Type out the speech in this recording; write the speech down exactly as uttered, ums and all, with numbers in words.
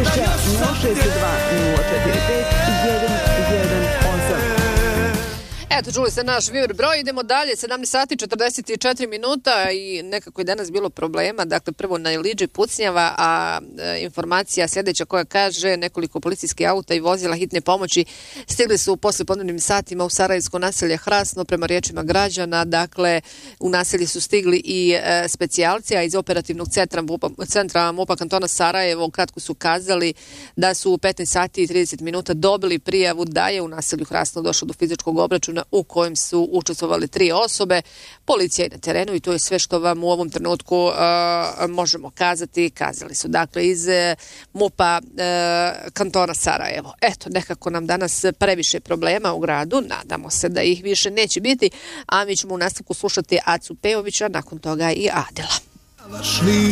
Peovića nula šest dva nula četiri pet jedan jedan osam. Eto, čuli ste naš Viber broj, idemo dalje, sedamnaest sati četrdeset četiri minuta i nekako je danas bilo problema, dakle prvo na Iliđi pucnjava, a e, informacija sljedeća koja kaže nekoliko policijskih auta i vozila hitne pomoći stigli su u poslijepodnevnim satima u sarajevsko naselje Hrasno prema riječima građana, dakle u naselje su stigli i e, specijalci, a iz operativnog centra MUP-a, centra MUP-a kantona Sarajevo kratko su kazali da su u petnaest sati i trideset minuta dobili prijavu da je u naselju Hrasno došlo do fizičkog obračuna u kojem su učestvovali tri osobe. Policija je na terenu i to je sve što vam u ovom trenutku uh, možemo kazati. Kazali su dakle iz uh, MUP-a uh, kantona Sarajevo. Eto, nekako nam danas previše problema u gradu. Nadamo se da ih više neće biti, a mi ćemo u nastavku slušati Acu Peovića, nakon toga i Adela.